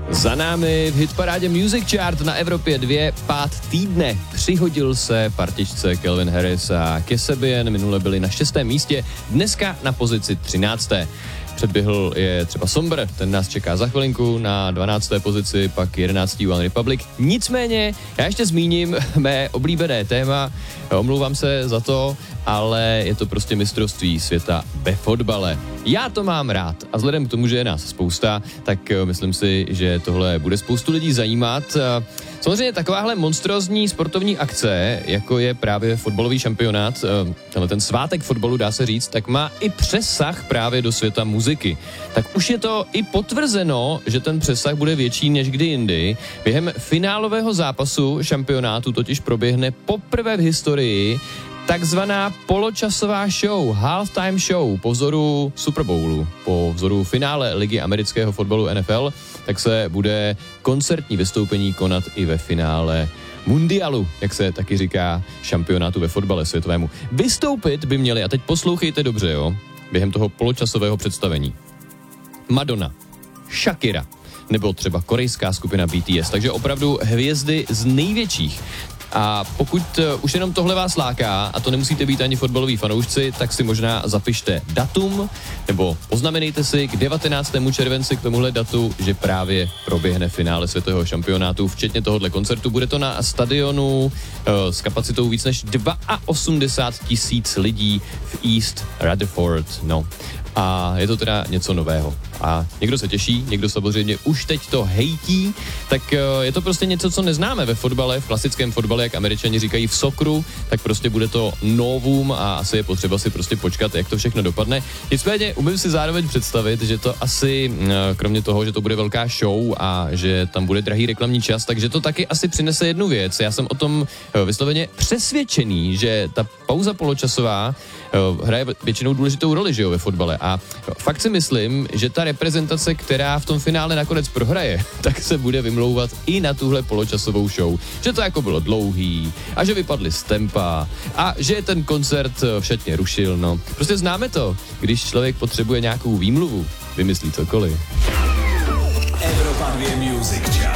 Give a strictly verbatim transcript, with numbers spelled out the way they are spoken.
Za námi v hitparádě Music Chart na Evropě dva pád týdne. Přihodil se partičce Calvin Harris a Kasabian, minule byli na šestém místě, dneska na pozici třinácté. Předběhl je třeba Somber, ten nás čeká za chvilinku na dvanácté pozici, pak jedenáctý One Republic. Nicméně, já ještě zmíním mé oblíbené téma, omlouvám se za to, ale je to prostě mistrovství světa ve fotbale. Já to mám rád a vzhledem k tomu, že je nás spousta, tak myslím si, že tohle bude spoustu lidí zajímat. Samozřejmě takováhle monstrózní sportovní akce, jako je právě fotbalový šampionát, tenhle ten svátek fotbalu, dá se říct, tak má i přesah právě do světa muziky. Tak už je to i potvrzeno, že ten přesah bude větší než kdy jindy. Během finálového zápasu šampionátu totiž proběhne poprvé v historii takzvaná poločasová show, halftime show po vzoru Super Bowlu, po vzoru finále ligy amerického fotbalu N F L, tak se bude koncertní vystoupení konat i ve finále mundialu, jak se taky říká, šampionátu ve fotbale světovému. Vystoupit by měli, a teď poslouchejte dobře, jo, během toho poločasového představení, Madonna, Shakira, nebo třeba korejská skupina B T S, takže opravdu hvězdy z největších. A pokud uh, už jenom tohle vás láká, a to nemusíte být ani fotbaloví fanoušci, tak si možná zapište datum, nebo poznamenejte si k devatenáctému červenci k tomuhle datu, že právě proběhne finále světového šampionátu, včetně tohohle koncertu. Bude to na stadionu uh, s kapacitou víc než osmdesát dva tisíc lidí v East Rutherford, no. A je to teda něco nového. A někdo se těší, někdo samozřejmě už teď to hejtí, tak uh, je to prostě něco, co neznáme ve fotbale, v klasickém fotbale, jak Američani říkají v sokru, tak prostě bude to novum a asi je potřeba si prostě počkat, jak to všechno dopadne. Nicméně umím si zároveň představit, že to asi, uh, kromě toho, že to bude velká show a že tam bude drahý reklamní čas, takže to taky asi přinese jednu věc. Já jsem o tom uh, vysloveně přesvědčený, že ta pauza poločasová uh, hraje většinou důležitou roli, že jo, ve fotbale. A fakt si myslím, že ta reprezentace, která v tom finále nakonec prohraje, tak se bude vymlouvat i na tuhle poločasovou show. Že to jako bylo dlouhý a že vypadli z tempa a že ten koncert v šatně rušil, no. Prostě známe to, když člověk potřebuje nějakou výmluvu, vymyslí cokoliv. Evropa dva Music Chart.